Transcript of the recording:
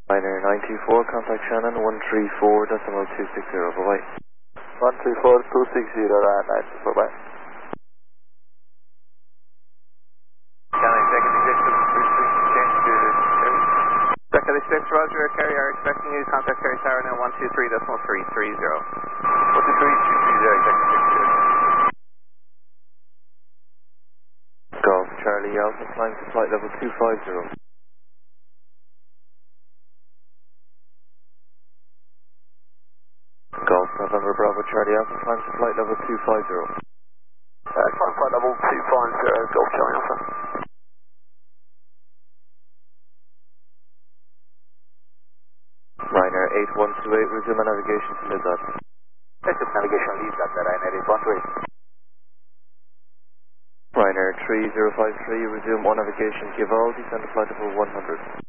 Ryanair 924, contact Shannon 134.260, bye-bye. 134.260, Ryanair 924, bye. Shannon, second executive, change to Kerry. Second executive, Roger, Kerry are expecting you, contact Kerry Tower now 123.330. 123.330, second executive. Golf Charlie Alpha, climb to flight level 250. Golf November Bravo Charlie Alpha, climb to flight level 250. Climb flight level 250, Golf Charlie Alpha. Ryanair 8128, resume navigation to Lizzad. Resume navigation Lizzad, Ryanair 8128. Ryanair 3053, resume on navigation Givaldi, center flight level 100.